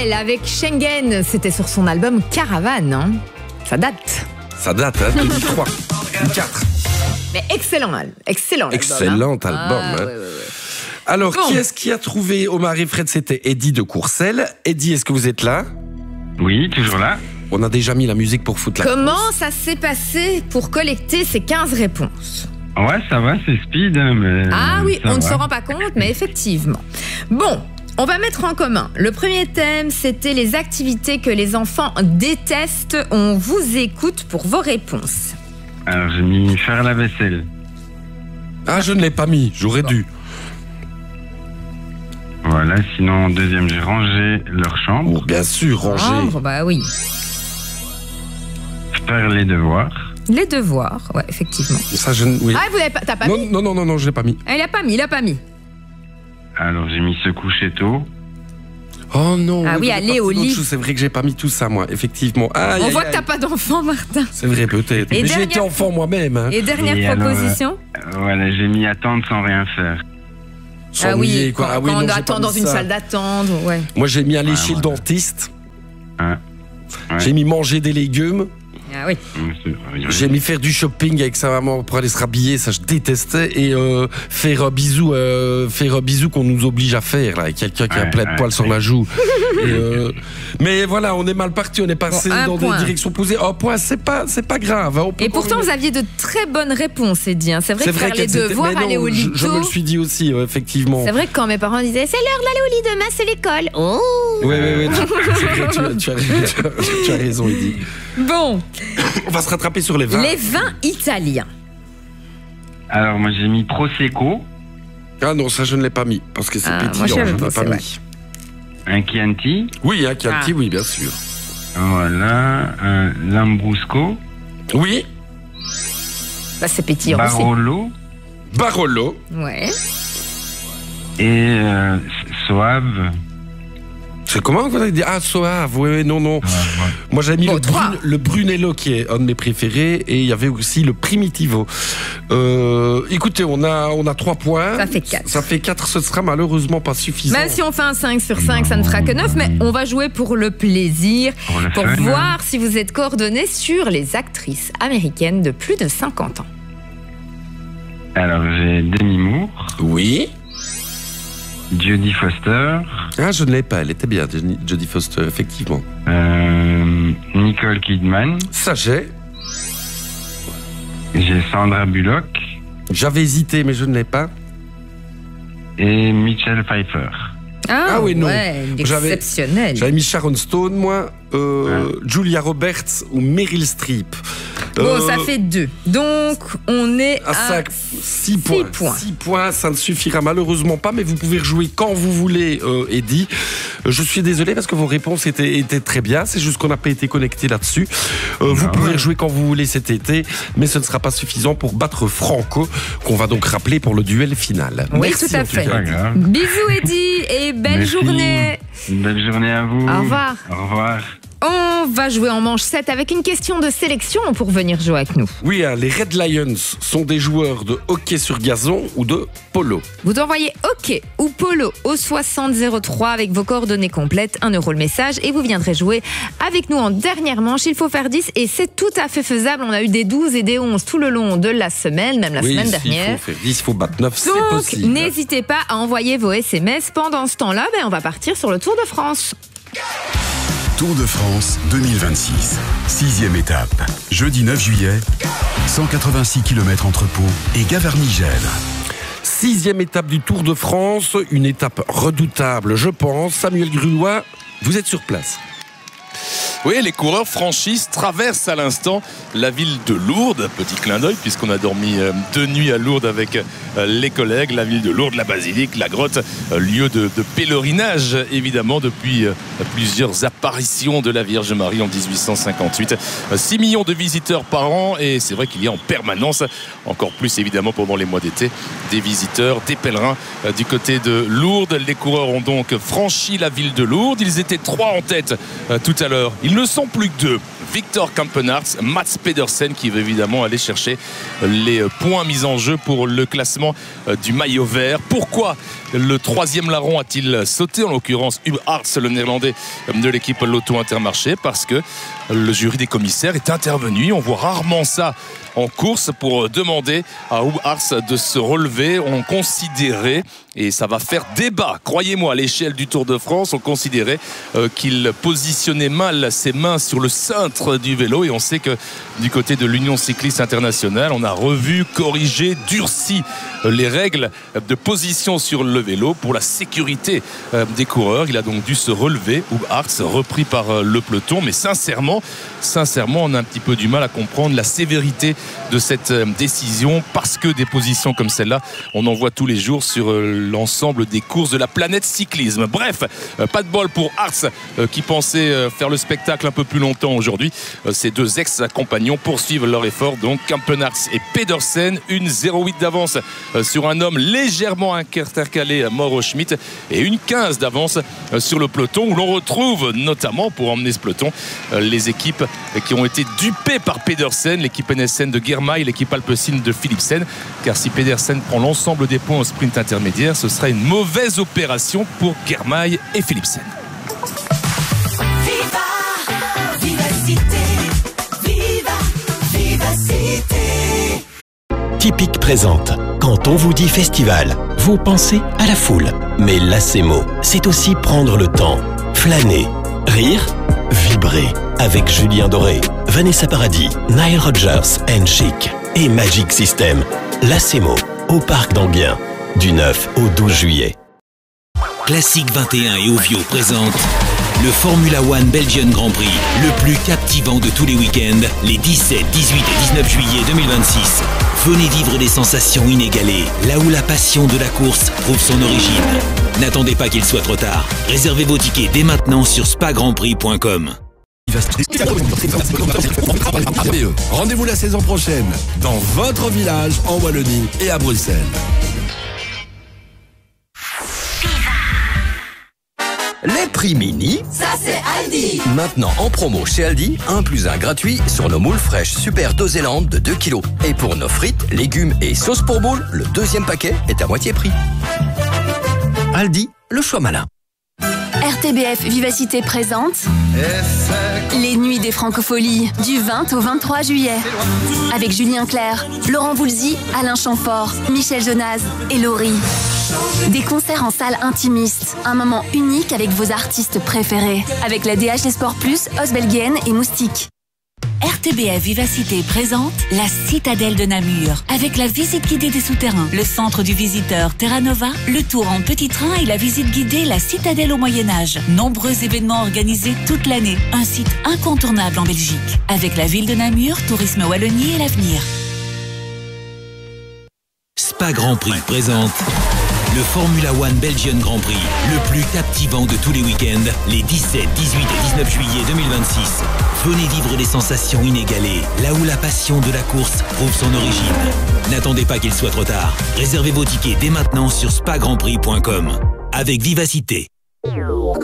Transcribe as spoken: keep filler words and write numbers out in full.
Angèle avec Schengen, c'était sur son album Caravane. Hein. Ça date. Ça date, hein, deux mille trois ou quatre. Mais excellent, excellent. Excellent album. Ah, hein. ouais, ouais, ouais. Alors, Bon. qui est-ce qui a trouvé Omar et Fred? C'était Eddy de Courcelles. Eddy, est-ce que vous êtes là? Oui, toujours là. On a déjà mis la musique pour foutre la Comment course. ça s'est passé pour collecter ces quinze réponses? Ouais, ça va, c'est speed, hein, mais... Ah oui, ça on ne va. se rend pas compte, mais effectivement. Bon, on va mettre en commun. Le premier thème, c'était les activités que les enfants détestent. On vous écoute pour vos réponses. Alors, j'ai mis faire la vaisselle. Ah, je ne l'ai pas mis, j'aurais dû. Voilà, sinon, deuxième, j'ai rangé leur chambre. Oh, bien sûr, ranger. Chambre, bah oui. Faire les devoirs. Les devoirs, ouais, effectivement. Ça, je ne... oui. Ah, vous l'avez pas, t'as pas non, mis? non, non, non, non, je l'ai pas mis. Ah, il a pas mis, il a pas mis. Alors, j'ai mis se coucher tôt. Oh non. Ah oui, on devait aller partir au d'autre lit. chose. C'est vrai que j'ai pas mis tout ça, moi, effectivement. Aïe, On aïe, voit que aïe. t'as pas d'enfant, Martin. C'est vrai, peut-être. Et Mais j'ai dernière- été enfant moi-même. Hein. Et dernière Et alors, proposition? euh, voilà, j'ai mis attendre sans rien faire. Ah oui, S'ennuyer, quoi. quand, Ah oui, quand non, on j'ai attend pas dans mis une ça. salle d'attente, ouais. Moi, j'ai mis aller Ouais, chez le voilà. dentiste. Hein. Ouais. J'ai mis manger des légumes. Ah oui. Monsieur, oui, J'ai mis faire du shopping avec sa maman pour aller se rhabiller, ça je détestais, et euh, faire un bisou, euh, faire un bisou qu'on nous oblige à faire là, avec quelqu'un qui a Ouais, plein de ouais, poils sur ouais. la joue. Et, euh, mais voilà, on est mal parti, on est passé Bon, un dans point. des directions opposées. Un point, c'est pas, c'est pas grave. Hein, on peut Et pourtant, pas- vous aviez de très bonnes réponses, Eddy. hein. C'est vrai c'est que faire les qu'elles étaient- devoirs, mais non, aller au lit je, je me tôt, le suis dit aussi, euh, effectivement. c'est vrai que quand mes parents disaient c'est l'heure d'aller au lit demain, c'est l'école. Oh. Oui, oui, oui. C'est vrai, tu, as, tu, as, tu, as, tu as raison, Eddy. Bon, On va se rattraper sur les vins. les vins italiens. Alors, moi, j'ai mis Prosecco, Ah non, ça je ne l'ai pas mis, parce que c'est Ah, moi, pétillant, j'y je avais ne l'ai pensé, pas ouais. mis. un Chianti, Oui, hein, Chianti, Ah. oui, bien sûr. voilà, un Lambrusco, Oui, Bah, c'est pétillant aussi. Barolo Barolo. Ouais. et euh, Soave. C'est comment vous avez dit? Ah, Soave, oui, oui, non, non. Moi, j'avais mis Bon, le, trois. Brun- le Brunello, qui est un de mes préférés, et il y avait aussi le Primitivo. Euh, écoutez, on a, on a trois points. Ça fait quatre. Ça fait quatre, ce sera malheureusement pas suffisant. Même si on fait un cinq sur cinq, ça ne fera que neuf, mais on va jouer pour le plaisir, Pour le pour fun, voir si vous êtes coordonnés sur les actrices américaines de plus de cinquante ans. Alors, j'ai Demi Moore, Oui. Jodie Foster, Ah, je ne l'ai pas, elle était bien, Jenny- Jodie Foster, effectivement. euh, Nicole Kidman, Ça, j'ai. j'ai Sandra Bullock J'avais hésité, mais je ne l'ai pas. et Michelle Pfeiffer. Ah, Ah oui, non. ouais, J'avais- exceptionnel. J'avais mis Sharon Stone, moi, euh, Julia Roberts ou Meryl Streep. Bon, Euh, ça fait deux. Donc, on est À à cinq, six points. six points. six points, ça ne suffira malheureusement pas, mais vous pouvez rejouer quand vous voulez, euh, Eddy. Euh, Je suis désolé parce que vos réponses étaient, étaient très bien, c'est juste qu'on n'a pas été connecté là-dessus. Euh, vous Ah pouvez ouais. rejouer quand vous voulez cet été, mais ce ne sera pas suffisant pour battre Franco, qu'on va donc rappeler pour le duel final. Oui, Merci, tout à en fait. cas. Pas grave. Bisous, Eddy, et belle Merci. journée. Belle journée à vous. Au revoir. Au revoir. On va jouer en manche sept avec une question de sélection pour venir jouer avec nous. Oui, hein, les Red Lions sont des joueurs de hockey sur gazon ou de polo. Vous envoyez hockey ou polo au soixante zéro trois avec vos coordonnées complètes, un euro le message, et vous viendrez jouer avec nous en dernière manche. Il faut faire dix et c'est tout à fait faisable. On a eu des douze et des onze tout le long de la semaine, même la oui, semaine s'il dernière. faut faire dix, il faut battre neuf, c'est Donc, possible. n'hésitez pas à envoyer vos S M S. Pendant ce temps-là, ben, on va partir sur le Tour de France. Tour de France deux mille vingt-six. Sixième étape. Jeudi neuf juillet. cent quatre-vingt-six kilomètres entre Pau et Gavarnie-Gèle. Sixième étape du Tour de France, une étape redoutable, je pense. Samuel Grulois, vous êtes sur place. Oui, les coureurs franchissent, traversent à l'instant la ville de Lourdes. Petit clin d'œil puisqu'on a dormi euh, deux nuits à Lourdes avec euh, les collègues. La ville de Lourdes, la basilique, la grotte, euh, lieu de, de pèlerinage évidemment depuis euh, plusieurs apparitions de la Vierge Marie en dix-huit cent cinquante-huit. Euh, six millions de visiteurs par an et c'est vrai qu'il y a en permanence, encore plus évidemment pendant les mois d'été, des visiteurs, des pèlerins euh, du côté de Lourdes. Les coureurs ont donc franchi la ville de Lourdes. Ils étaient trois en tête euh, tout à l'heure. Ils ne sont plus que deux. Victor Campenaerts, Mats Pedersen qui veut évidemment aller chercher les points mis en jeu pour le classement du maillot vert. Pourquoi le troisième larron a-t-il sauté, en l'occurrence Huub Aerts, le néerlandais de l'équipe Lotto Intermarché? Parce que le jury des commissaires est intervenu. On voit rarement ça en course pour demander à Huub Aerts de se relever. On considérait, et ça va faire débat, croyez-moi, à l'échelle du Tour de France, on considérait euh, qu'il positionnait mal ses mains sur le cintre du vélo, et on sait que du côté de l'Union cycliste internationale, on a revu, corrigé, durci euh, les règles de position sur le vélo pour la sécurité euh, des coureurs. Il a donc dû se relever, Huub Aerts, repris par euh, le peloton, mais sincèrement, sincèrement, on a un petit peu du mal à comprendre la sévérité de cette euh, décision, parce que des positions comme celle-là, on en voit tous les jours sur euh, l'ensemble des courses de la planète cyclisme. Bref, euh, pas de bol pour Aerts euh, qui pensait euh, faire le spectacle un peu plus longtemps aujourd'hui. Euh, ces deux ex-compagnons poursuivent leur effort, donc Campenaerts et Pedersen, une zéro huit d'avance euh, sur un homme légèrement intercalé, euh, Mauro Schmid, et une quinze d'avance euh, sur le peloton, où l'on retrouve notamment, pour emmener ce peloton, euh, les équipes euh, qui ont été dupées par Pedersen, l'équipe N S N de Girmay, l'équipe Alpecin de Philipsen, car si Pedersen prend l'ensemble des points au sprint intermédiaire, ce sera une mauvaise opération pour Girmay et Philipsen. Viva, vivacité, viva, vivacité. Typique présente. Quand on vous dit festival, vous pensez à la foule. Mais Lacemo, c'est aussi prendre le temps, flâner, rire, vibrer. Avec Julien Doré, Vanessa Paradis, Nile Rodgers and Chic et Magic System. Lacemo, au Parc d'Enghien, du neuf au douze juillet. Classique vingt et un et Ovio présente le Formula One Belgian Grand Prix, le plus captivant de tous les week-ends, les dix-sept, dix-huit et dix-neuf juillet deux mille vingt-six. Venez vivre des sensations inégalées, là où la passion de la course trouve son origine. N'attendez pas qu'il soit trop tard. Réservez vos tickets dès maintenant sur spa grand prix point com. Rendez-vous la saison prochaine dans votre village en Wallonie et à Bruxelles. Les prix mini, Ça c'est Aldi. maintenant en promo chez Aldi, un plus un gratuit sur nos moules fraîches Super Doséland de deux kilos. Et pour nos frites, légumes et sauces pour boules, le deuxième paquet est à moitié prix. Aldi, le choix malin. R T B F Vivacité présente les Nuits des Francopholies du vingt au vingt-trois juillet avec Julien Clerc, Laurent Voulzy, Alain Chamfort, Michel Jonas et Laurie. Des concerts en salle intimiste, un moment unique avec vos artistes préférés, avec la D H Sport Plus, Osbelgen et Moustique. R T B F Vivacité présente la Citadelle de Namur, avec la visite guidée des souterrains, le centre du visiteur Terra Nova, le tour en petit train et la visite guidée La Citadelle au Moyen-Âge. Nombreux événements organisés toute l'année, un site incontournable en Belgique, avec la ville de Namur, Tourisme Wallonie et l'avenir. Spa Grand Prix présente le Formula One Belgian Grand Prix, le plus captivant de tous les week-ends, les dix-sept, dix-huit et dix-neuf juillet deux mille vingt-six. Venez vivre des sensations inégalées, là où la passion de la course trouve son origine. N'attendez pas qu'il soit trop tard. Réservez vos tickets dès maintenant sur spa grand prix point com. Avec Vivacité.